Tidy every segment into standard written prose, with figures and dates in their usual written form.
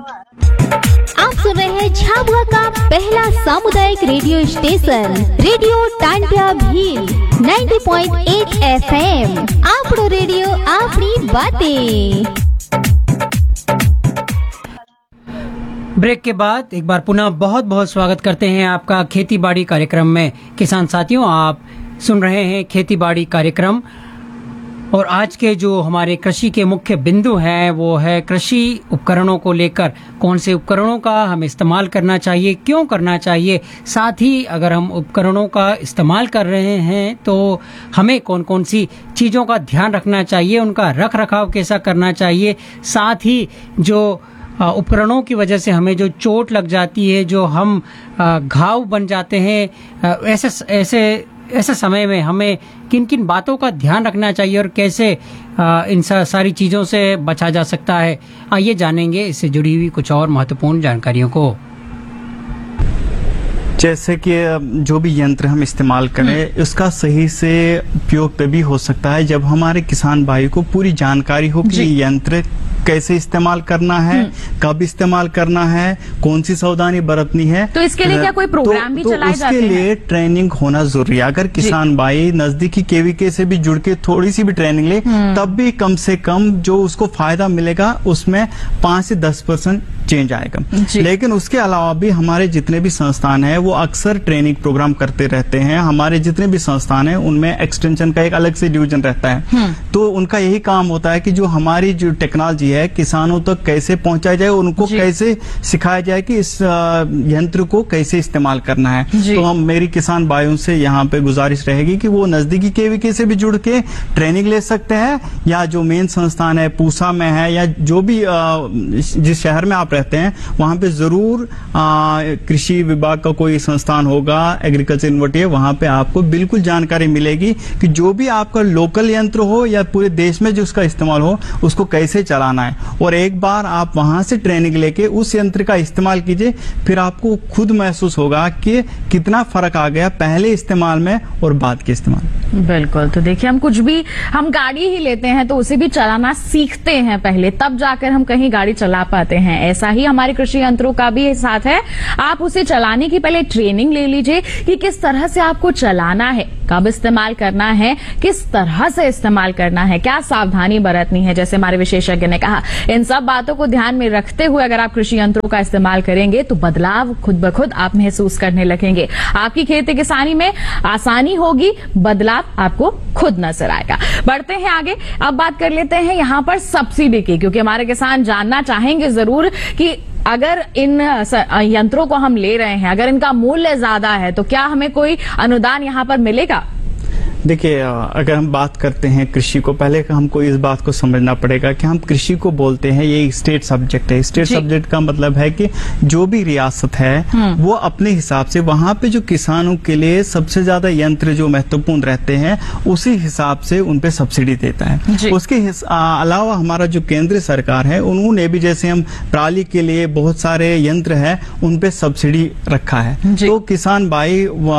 आप सुन रहे हैं झाबुआ का पहला सामुदायिक radio station radio Tantia Bhil 90.8 FM। आपनो रेडियो आपनी बातें। ब्रेक के बाद एक बार पुनः बहुत बहुत स्वागत करते हैं आपका खेती बाड़ी कार्यक्रम में। किसान साथियों, आप सुन रहे हैं खेती बाड़ी कार्यक्रम और आज के जो हमारे कृषि के मुख्य बिंदु हैं वो है कृषि उपकरणों को लेकर। कौन से उपकरणों का हमें इस्तेमाल करना चाहिए, क्यों करना चाहिए, साथ ही अगर हम उपकरणों का इस्तेमाल कर रहे हैं तो हमें कौन कौन सी चीज़ों का ध्यान रखना चाहिए, उनका रख रखाव कैसा करना चाहिए, साथ ही जो उपकरणों की वजह से हमें जो चोट लग जाती है, जो हम घाव बन जाते हैं, ऐसे समय में हमें किन किन बातों का ध्यान रखना चाहिए और कैसे इन सारी चीज़ों से बचा जा सकता है, आइए जानेंगे इससे जुड़ी हुई कुछ और महत्वपूर्ण जानकारियों को। जैसे कि जो भी यंत्र हम इस्तेमाल करें उसका सही से उपयोग तभी हो सकता है जब हमारे किसान भाई को पूरी जानकारी हो कि यंत्र कैसे इस्तेमाल करना है, कब इस्तेमाल करना है, कौन सी सावधानी बरतनी है। तो इसके लिए क्या कोई प्रोग्राम भी चलाए जाते हैं? उसके लिए ट्रेनिंग होना जरूरी है। अगर किसान भाई नजदीकी केवीके से भी जुड़ के थोड़ी सी भी ट्रेनिंग ले तब भी कम से कम जो उसको फायदा मिलेगा उसमें 5 से 10% चेंज आएगा। लेकिन उसके अलावा भी हमारे जितने भी संस्थान है वो अक्सर ट्रेनिंग प्रोग्राम करते रहते हैं। हमारे जितने भी संस्थान है उनमें एक्सटेंशन का एक अलग से डिवीजन रहता है। तो उनका यही काम होता है कि जो हमारी जो टेक्नोलॉजी है किसानों तक कैसे पहुंचाया जाए, उनको कैसे सिखाया जाए कि इस यंत्र को कैसे इस्तेमाल करना है। तो हम मेरी किसान भाइयों से यहाँ पे गुजारिश रहेगी कि वो नजदीकी केवीके से भी जुड़ के ट्रेनिंग ले सकते हैं, या जो मेन संस्थान है पूसा में है या जो भी जिस शहर में आप रहते हैं वहां पे जरूर कृषि विभाग का कोई संस्थान होगा, एग्रीकल्चर यूनिवर्सिटी, वहां पे आपको बिल्कुल जानकारी मिलेगी कि जो भी आपका लोकल यंत्र हो या पूरे देश में जो उसका इस्तेमाल हो उसको कैसे चलाना है। और एक बार आप वहां से ट्रेनिंग लेके उस यंत्र का इस्तेमाल कीजिए, फिर आपको खुद महसूस होगा कि कितना फर्क आ गया पहले इस्तेमाल में और बाद के इस्तेमाल। बिल्कुल। तो देखिए, हम गाड़ी ही लेते हैं तो उसे भी चलाना सीखते हैं पहले, तब जाकर हम कहीं गाड़ी चला पाते हैं। ऐसा ही हमारे कृषि यंत्रों का भी साथ है। आप उसे चलाने की पहले ट्रेनिंग ले लीजिए कि किस तरह से आपको चलाना है, कब इस्तेमाल करना है, किस तरह से इस्तेमाल करना है, क्या सावधानी बरतनी है। जैसे हमारे विशेषज्ञ ने कहा, इन सब बातों को ध्यान में रखते हुए अगर आप कृषि यंत्रों का इस्तेमाल करेंगे तो बदलाव खुद ब खुद आप महसूस करने लगेंगे। आपकी खेती किसानी में आसानी होगी, बदलाव आपको खुद नजर आएगा। बढ़ते हैं आगे, अब बात कर लेते हैं यहाँ पर सब्सिडी की, क्योंकि हमारे किसान जानना चाहेंगे जरूर कि अगर इन यंत्रों को हम ले रहे हैं, अगर इनका मूल्य ज्यादा है तो क्या हमें कोई अनुदान यहाँ पर मिलेगा? देखिए, अगर हम बात करते हैं कृषि को, पहले हमको इस बात को समझना पड़ेगा कि हम कृषि को बोलते हैं ये स्टेट सब्जेक्ट है। स्टेट सब्जेक्ट का मतलब है कि जो भी रियासत है वो अपने हिसाब से वहां पे जो किसानों के लिए सबसे ज्यादा यंत्र जो महत्वपूर्ण रहते हैं उसी हिसाब से उन पे सब्सिडी देता है। उसके अलावा हमारा जो केंद्र सरकार है उन्होंने भी, जैसे हम पराली के लिए बहुत सारे यंत्र है उन पे सब्सिडी रखा है। तो किसान भाई,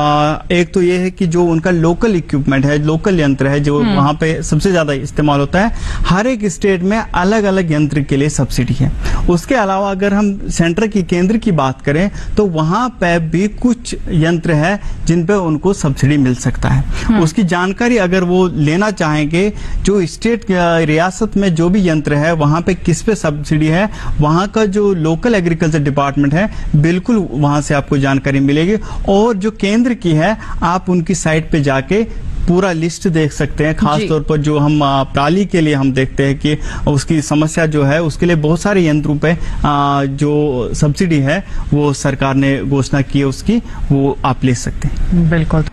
एक तो ये है कि जो उनका लोकल इक्विपमेंट है, लोकल यंत्र है जो वहां पे सबसे ज्यादा इस्तेमाल होता है, हर एक स्टेट में अलग अलग यंत्र के लिए सब्सिडी है। उसके अलावा अगर हम सेंटर की, केंद्र की बात करें तो वहां पे भी कुछ यंत्र है जिन पे उनको सब्सिडी मिल सकता है। उसकी जानकारी अगर वो लेना चाहेंगे, जो स्टेट रियासत में जो भी यंत्र है वहां पे किस पे सब्सिडी है, वहां का जो लोकल एग्रीकल्चर डिपार्टमेंट है बिल्कुल वहां से आपको जानकारी मिलेगी। और जो केंद्र की है आप उनकी साइट पे जाके पूरा लिस्ट देख सकते हैं। खास तौर पर जो हम पराली के लिए हम देखते हैं कि उसकी समस्या जो है उसके लिए बहुत सारे यंत्रों पे जो सब्सिडी है वो सरकार ने घोषणा की है, उसकी वो आप ले सकते हैं। बिल्कुल।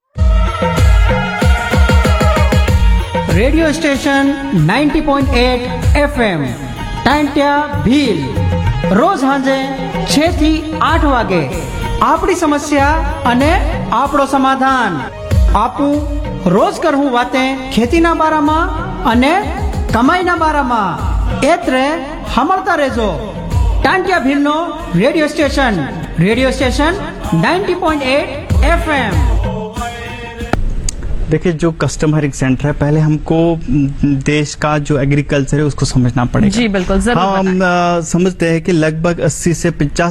Radio station 90.8 FM Tantia Bhil, रोज हांजे 6 થી 8 વાગે આપણી સમસ્યા અને આપણો સમાધાન। આપું રોજ કરવું વાતે ખેતીના બારામાં અને કમાઈના બારામાં, એત્રે સાંભળતા રહેજો टांटिया भीलનો રેડિયો સ્ટેશન 90.8 FM। देखिए, जो कस्टम हायरिंग सेंटर है, पहले हमको देश का जो एग्रीकल्चर है उसको समझना पड़ेगा। जी बिल्कुल, जरूर हम समझते हैं कि लगभग 80 से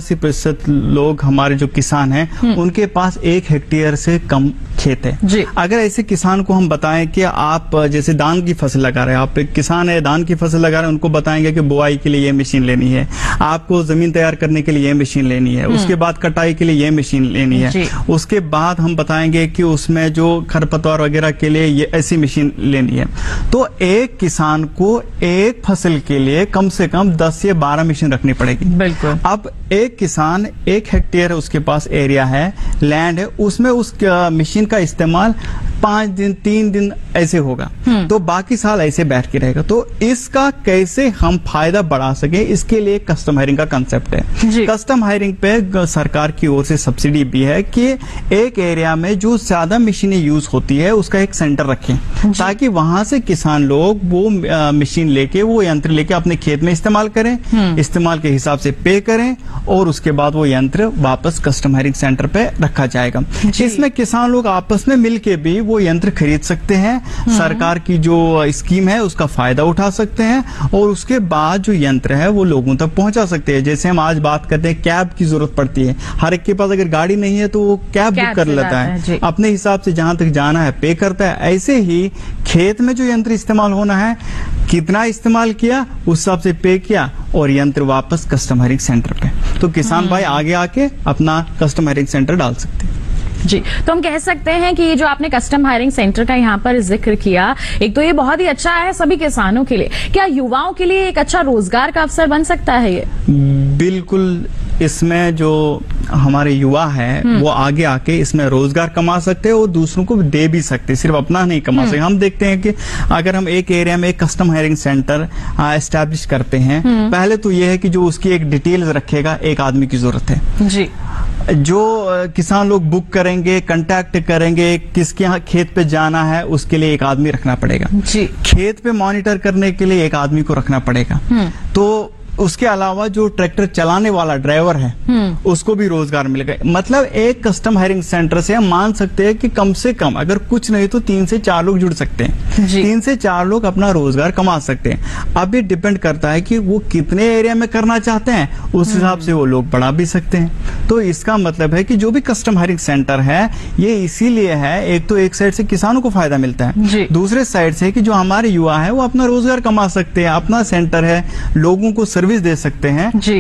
85% लोग हमारे जो किसान हैं उनके पास 1 हेक्टेयर से कम खेत है। जी। अगर ऐसे किसान को हम बताएं कि आप जैसे धान की फसल लगा रहे हैं, आप एक किसान है, धान की फसल लगा रहे हैं, उनको बताएंगे कि बुआई के लिए ये मशीन लेनी है, आपको जमीन तैयार करने के लिए ये मशीन लेनी है, उसके बाद कटाई के लिए ये मशीन लेनी है, उसके बाद हम बताएंगे कि उसमें जो खरपतवार वगैरह के लिए ये ऐसी मशीन लेनी है। तो एक किसान को एक फसल के लिए कम से कम 10 से 12 मशीन रखनी पड़ेगी। बिल्कुल। अब एक किसान 1 हेक्टेयर उसके पास एरिया है, लैंड है, उसमें उस मशीन का इस्तेमाल 5 दिन 3 दिन ऐसे होगा, तो बाकी साल ऐसे बैठ के रहेगा। तो इसका कैसे हम फायदा बढ़ा सके, इसके लिए कस्टम हायरिंग का कंसेप्ट है। कस्टम हायरिंग पे सरकार की ओर से सब्सिडी भी है कि एक एरिया में जो ज्यादा मशीनें यूज होती है उसका एक सेंटर रखें, ताकि वहां से किसान लोग वो मशीन लेके, वो यंत्र लेके अपने खेत में इस्तेमाल करें, इस्तेमाल के हिसाब से पे करें, और उसके बाद वो यंत्र वापस कस्टम हायरिंग सेंटर पे रखा जाएगा। इसमें किसान लोग आपस में मिलके भी वो यंत्र खरीद सकते हैं, सरकार की जो स्कीम है उसका फायदा उठा सकते हैं, और उसके बाद जो यंत्र है वो लोगों तक पहुंचा सकते हैं। जैसे हम आज बात करते हैं, कैब की जरूरत पड़ती है, हर एक के पास अगर गाड़ी नहीं है तो वो कैब बुक कर लेता है, अपने हिसाब से जहां तक जाना है पे करता है। ऐसे ही खेत में जो यंत्र इस्तेमाल होना है, कितना इस्तेमाल किया उस हिसाब से पे किया, और यंत्र वापस कस्टम हायरिंग सेंटर पे। तो किसान भाई आगे आके अपना कस्टम हायरिंग सेंटर डाल सकते हैं। जी, तो हम कह सकते हैं कि ये जो आपने कस्टम हायरिंग सेंटर का यहाँ पर जिक्र किया, एक तो ये बहुत ही अच्छा है सभी किसानों के लिए। क्या युवाओं के लिए एक अच्छा रोजगार का अवसर बन सकता है ये? बिल्कुल, इसमें जो हमारे युवा हैं वो आगे आके इसमें रोजगार कमा सकते हैं और दूसरों को दे भी सकते हैं, सिर्फ अपना नहीं कमा सकते। हम देखते हैं कि अगर हम एक एरिया में एक कस्टम हायरिंग सेंटर एस्टैब्लिश करते हैं, पहले तो ये है कि जो उसकी एक डिटेल्स रखेगा, एक आदमी की जरूरत है। जी। जो किसान लोग बुक करेंगे, कांटेक्ट करेंगे, किसके यहाँ खेत पे जाना है, उसके लिए एक आदमी रखना पड़ेगा। जी। खेत पे मॉनिटर करने के लिए एक आदमी को रखना पड़ेगा। तो उसके अलावा जो ट्रैक्टर चलाने वाला ड्राइवर है उसको भी रोजगार मिलेगा। मतलब एक कस्टम हायरिंग सेंटर से हम मान सकते हैं कि कम से कम अगर कुछ नहीं तो 3 से 4 लोग जुड़ सकते हैं। 3 से 4 लोग अपना रोजगार कमा सकते हैं। अब ये डिपेंड करता है कि वो कितने एरिया में करना चाहते हैं, उस हिसाब से वो लोग बढ़ा भी सकते हैं। तो इसका मतलब है कि जो भी कस्टम हायरिंग सेंटर है ये इसीलिए है, एक तो एक साइड से किसानों को फायदा मिलता है, दूसरे साइड से कि जो हमारे युवा है वो अपना रोजगार कमा सकते हैं, अपना सेंटर है, लोगों को सर्विस दे सकते हैं। जी।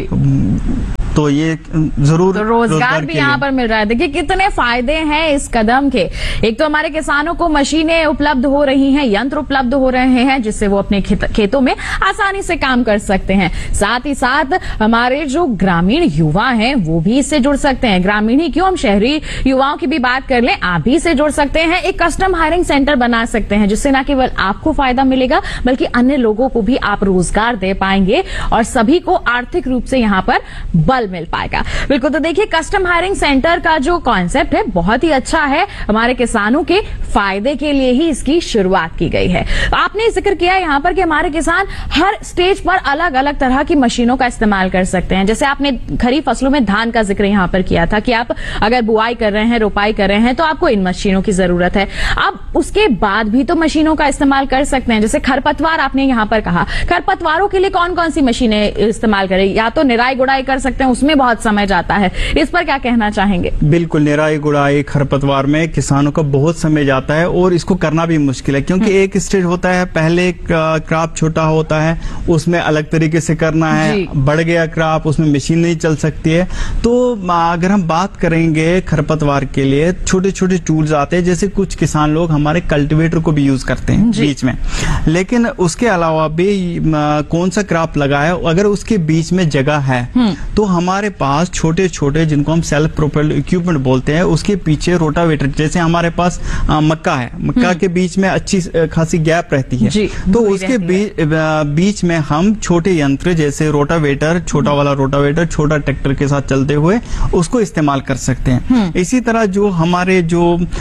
तो ये जरूर तो रोजगार भी यहाँ पर मिल रहा है। देखिए कितने फायदे हैं इस कदम के। एक तो हमारे किसानों को मशीनें उपलब्ध हो रही हैं, यंत्र उपलब्ध हो रहे हैं, जिससे वो अपने खेतों में आसानी से काम कर सकते हैं। साथ ही साथ हमारे जो ग्रामीण युवा हैं वो भी इससे जुड़ सकते हैं। ग्रामीण ही क्यों, हम शहरी युवाओं की भी बात कर लें, आप भी इससे जुड़ सकते हैं। एक कस्टम हायरिंग सेंटर बना सकते हैं, जिससे न केवल आपको फायदा मिलेगा बल्कि अन्य लोगों को भी आप रोजगार दे पाएंगे और सभी को आर्थिक रूप से यहाँ पर बल मिल पाएगा। बिल्कुल। तो देखिए कस्टम हायरिंग सेंटर का जो कॉन्सेप्ट है बहुत ही अच्छा है, हमारे किसानों के फायदे के लिए ही इसकी शुरुआत की गई है। आपने जिक्र किया यहाँ पर कि हमारे किसान हर स्टेज पर अलग अलग तरह की मशीनों का इस्तेमाल कर सकते हैं। जैसे आपने खरीफ फसलों में धान का जिक्र यहाँ पर किया था कि आप अगर बुआई कर रहे हैं, रोपाई कर रहे हैं तो आपको इन मशीनों की जरूरत है। अब उसके बाद भी तो मशीनों का इस्तेमाल कर सकते हैं। जैसे खरपतवार आपने यहाँ पर कहा, खरपतवारों के लिए कौन कौन सी मशीनें इस्तेमाल करें? या तो निराई गुड़ाई कर सकते हैं, उसमें बहुत समय जाता है, इस पर क्या कहना चाहेंगे? बिल्कुल, निराई गुड़ाई खरपतवार में किसानों का बहुत समय जाता है और इसको करना भी मुश्किल है, क्योंकि एक स्टेज होता है, पहले क्रॉप छोटा होता है, उसमें अलग तरीके से करना है, बढ़ गया क्रॉप, उसमें मशीन नहीं चल सकती है। तो अगर हम बात करेंगे खरपतवार के लिए छोटे छोटे टूल्स आते हैं, जैसे कुछ किसान लोग हमारे कल्टीवेटर को भी यूज करते हैं बीच में, लेकिन उसके अलावा भी कौन सा क्रॉप लगाया, अगर उसके बीच में जगह है तो हमारे पास छोटे छोटे, जिनको हम सेल्फ प्रोपेल्ड इक्विपमेंट बोलते हैं, उसके पीछे रोटावेटर, जैसे हमारे पास मक्का है, मक्का के बीच में अच्छी खासी गैप रहती है, तो उसके बीच में हम छोटे यंत्र जैसे रोटावेटर, छोटा वाला रोटावेटर छोटा ट्रैक्टर के साथ चलते हुए उसको इस्तेमाल कर सकते हैं। इसी तरह जो हमारे जो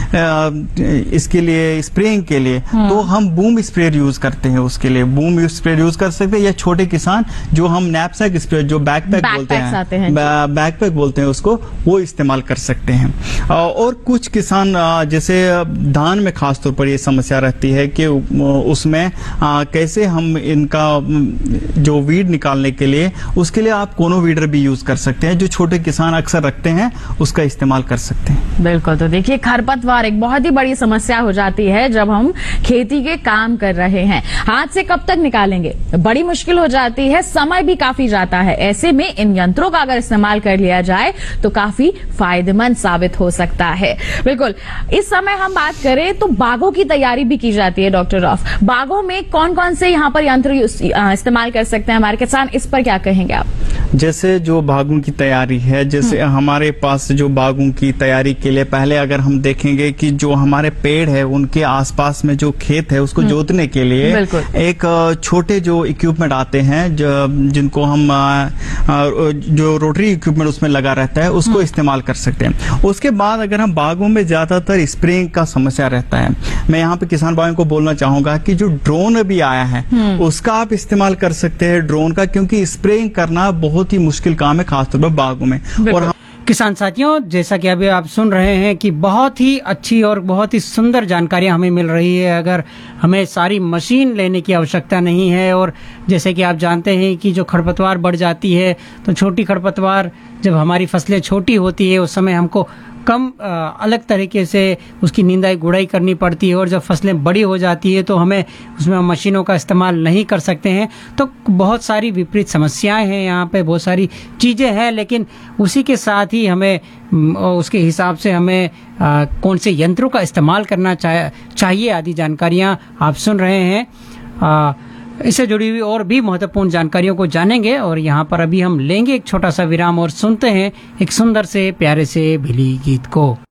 इसके लिए स्प्रेइंग के लिए तो हम बूम स्प्रेयर यूज करते हैं, उसके लिए बूम स्प्रेयर यूज कर सकते हैं, या छोटे किसान जो हम नैपसैक स्प्रेयर जो बैकपैक बोलते हैं जाते हैं, बैकपैक बोलते हैं उसको, वो इस्तेमाल कर सकते हैं। और कुछ किसान जैसे धान में खास तौर पर ये समस्या रहती है कि उसमें कैसे हम इनका जो वीड निकालने के लिए, उसके लिए आप कोनो वीडर भी यूज कर सकते हैं, जो छोटे किसान अक्सर रखते हैं, उसका इस्तेमाल कर सकते हैं। बिल्कुल। तो देखिए, खरपतवार एक बहुत ही बड़ी समस्या हो जाती है जब हम खेती के काम कर रहे हैं। हाथ से कब तक निकालेंगे, बड़ी मुश्किल हो जाती है, समय भी काफी जाता है। ऐसे में इन यंत्रों का अगर इस्तेमाल कर लिया जाए तो काफी फायदेमंद साबित हो सकता है। बिल्कुल। इस समय हम बात करें तो बागों की तैयारी भी की जाती है डॉक्टर रॉफ। बागों में कौन कौन से यहाँ पर यंत्र इस्तेमाल कर सकते हैं हमारे किसान, इस पर क्या कहेंगे आप? जैसे जो बागों की तैयारी है, जैसे हमारे पास जो बागों की तैयारी के लिए पहले अगर हम देखेंगे कि जो हमारे पेड़ है उनके आसपास में जो खेत है उसको जोतने के लिए एक छोटे जो इक्विपमेंट आते हैं जिनको हम जो रोटरी इक्विपमेंट उसमें लगा रहता है उसको इस्तेमाल कर सकते हैं। उसके बाद अगर हम बागों में ज्यादातर स्प्रेइंग का समस्या रहता है, मैं यहाँ पे किसान भाइयों को बोलना चाहूंगा कि जो ड्रोन अभी आया है उसका आप इस्तेमाल कर सकते हैं, ड्रोन का, क्योंकि स्प्रेइंग करना बहुत ही मुश्किल काम है खासतौर पर बागों में। और किसान साथियों, जैसा कि अभी आप सुन रहे हैं कि बहुत ही अच्छी और बहुत ही सुंदर जानकारियां हमें मिल रही है। अगर हमें सारी मशीन लेने की आवश्यकता नहीं है, और जैसे कि आप जानते हैं कि जो खरपतवार बढ़ जाती है, तो छोटी खरपतवार जब हमारी फसलें छोटी होती है उस समय हमको कम अलग तरीके से उसकी निंदाई गुड़ाई करनी पड़ती है, और जब फसलें बड़ी हो जाती है तो हमें उसमें मशीनों का इस्तेमाल नहीं कर सकते हैं। तो बहुत सारी विपरीत समस्याएं हैं यहाँ पे, बहुत सारी चीज़ें हैं, लेकिन उसी के साथ ही हमें उसके हिसाब से हमें कौन से यंत्रों का इस्तेमाल करना चाहिए आदि जानकारियाँ आप सुन रहे हैं। इससे जुड़ी हुई और भी महत्वपूर्ण जानकारियों को जानेंगे, और यहाँ पर अभी हम लेंगे एक छोटा सा विराम और सुनते हैं एक सुंदर से प्यारे से भीली गीत को।